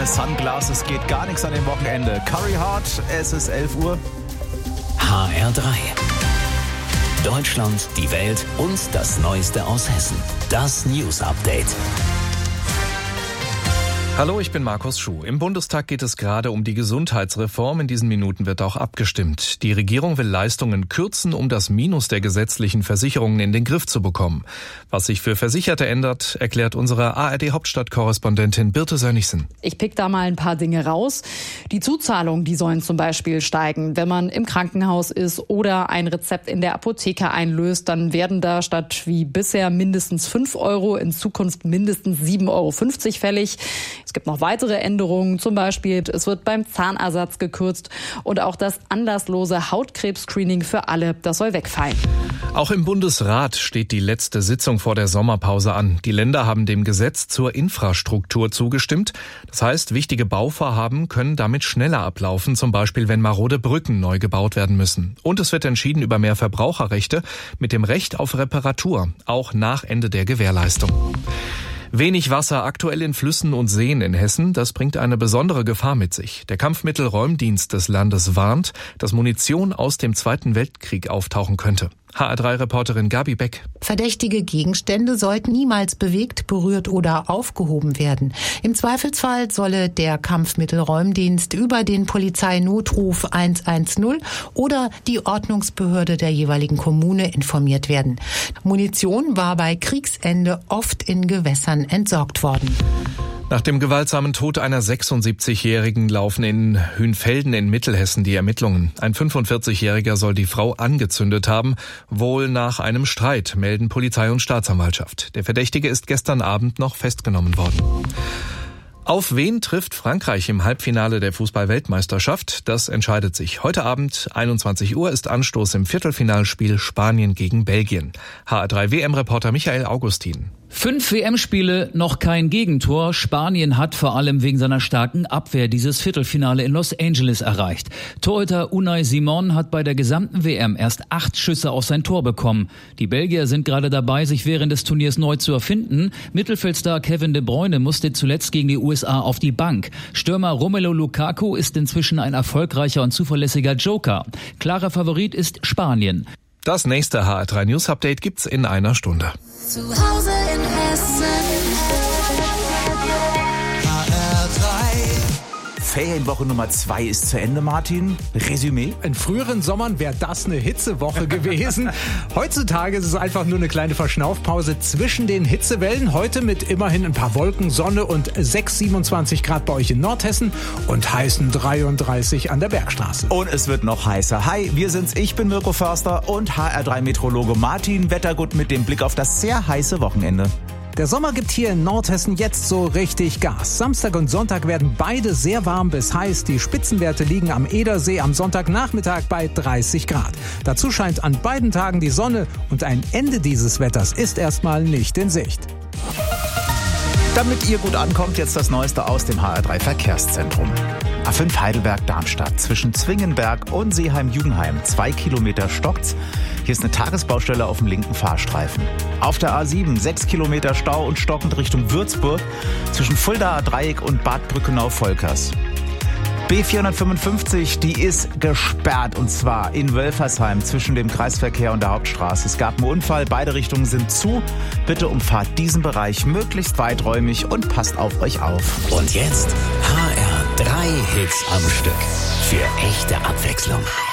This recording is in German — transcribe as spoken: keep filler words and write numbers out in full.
ohne Sunglasses geht gar nichts an dem Wochenende. Curry Hart, es ist elf Uhr. H R drei. Deutschland, die Welt und das Neueste aus Hessen. Das News Update. Hallo, ich bin Markus Schuh. Im Bundestag geht es gerade um die Gesundheitsreform. In diesen Minuten wird auch abgestimmt. Die Regierung will Leistungen kürzen, um das Minus der gesetzlichen Versicherungen in den Griff zu bekommen. Was sich für Versicherte ändert, erklärt unsere A R D-Hauptstadt-Korrespondentin Birte Sönnigsen. Ich pick da mal ein paar Dinge raus. Die Zuzahlungen, die sollen zum Beispiel steigen. Wenn man im Krankenhaus ist oder ein Rezept in der Apotheke einlöst, dann werden da statt wie bisher mindestens fünf Euro in Zukunft mindestens sieben Euro fünfzig fällig. Es gibt noch weitere Änderungen, zum Beispiel es wird beim Zahnersatz gekürzt und auch das anlasslose Hautkrebs-Screening für alle, das soll wegfallen. Auch im Bundesrat steht die letzte Sitzung vor der Sommerpause an. Die Länder haben dem Gesetz zur Infrastruktur zugestimmt. Das heißt, wichtige Bauvorhaben können damit schneller ablaufen, zum Beispiel wenn marode Brücken neu gebaut werden müssen. Und es wird entschieden über mehr Verbraucherrechte mit dem Recht auf Reparatur, auch nach Ende der Gewährleistung. Wenig Wasser aktuell in Flüssen und Seen in Hessen, das bringt eine besondere Gefahr mit sich. Der Kampfmittelräumdienst des Landes warnt, dass Munition aus dem Zweiten Weltkrieg auftauchen könnte. H R drei Reporterin Gabi Beck. Verdächtige Gegenstände sollten niemals bewegt, berührt oder aufgehoben werden. Im Zweifelsfall solle der Kampfmittelräumdienst über den Polizeinotruf eins eins null oder die Ordnungsbehörde der jeweiligen Kommune informiert werden. Munition war bei Kriegsende oft in Gewässern entsorgt worden. Nach dem gewaltsamen Tod einer sechsundsiebzigjährigen laufen in Hünfelden in Mittelhessen die Ermittlungen. Ein fünfundvierzigjähriger soll die Frau angezündet haben, wohl nach einem Streit, melden Polizei und Staatsanwaltschaft. Der Verdächtige ist gestern Abend noch festgenommen worden. Auf wen trifft Frankreich im Halbfinale der Fußball-Weltmeisterschaft? Das entscheidet sich. Heute Abend, einundzwanzig Uhr, ist Anstoß im Viertelfinalspiel Spanien gegen Belgien. H R drei W M-Reporter Michael Augustin. Fünf W M-Spiele, noch kein Gegentor. Spanien hat vor allem wegen seiner starken Abwehr dieses Viertelfinale in Los Angeles erreicht. Torhüter Unai Simon hat bei der gesamten W M erst acht Schüsse auf sein Tor bekommen. Die Belgier sind gerade dabei, sich während des Turniers neu zu erfinden. Mittelfeldstar Kevin De Bruyne musste zuletzt gegen die U S A auf die Bank. Stürmer Romelu Lukaku ist inzwischen ein erfolgreicher und zuverlässiger Joker. Klarer Favorit ist Spanien. Das nächste H R drei News Update gibt's in einer Stunde. Zu Hause in Hessen. H R drei. Ferienwoche Nummer zwei ist zu Ende, Martin. Resümee? In früheren Sommern wäre das eine Hitzewoche gewesen. Heutzutage ist es einfach nur eine kleine Verschnaufpause zwischen den Hitzewellen. Heute mit immerhin ein paar Wolken, Sonne und sechs, siebenundzwanzig Grad bei euch in Nordhessen und heißen dreiunddreißig an der Bergstraße. Und es wird noch heißer. Hi, wir sind's. Ich bin Mirko Förster und H R drei Meteorologe Martin Wettergut mit dem Blick auf das sehr heiße Wochenende. Der Sommer gibt hier in Nordhessen jetzt so richtig Gas. Samstag und Sonntag werden beide sehr warm bis heiß. Die Spitzenwerte liegen am Edersee am Sonntagnachmittag bei dreißig Grad. Dazu scheint an beiden Tagen die Sonne und ein Ende dieses Wetters ist erstmal nicht in Sicht. Damit ihr gut ankommt, jetzt das Neueste aus dem H R drei Verkehrszentrum. A fünf Heidelberg-Darmstadt zwischen Zwingenberg und Seeheim-Jugenheim. Zwei Kilometer stockt's. Hier ist eine Tagesbaustelle auf dem linken Fahrstreifen. Auf der A sieben sechs Kilometer Stau und stockend Richtung Würzburg zwischen Fuldaer Dreieck und Bad Brückenau-Volkers. B vierhundertfünfundfünfzig, die ist gesperrt und zwar in Wölfersheim zwischen dem Kreisverkehr und der Hauptstraße. Es gab einen Unfall, beide Richtungen sind zu. Bitte umfahrt diesen Bereich möglichst weiträumig und passt auf euch auf. Und jetzt H R drei Hits am Stück für echte Abwechslung.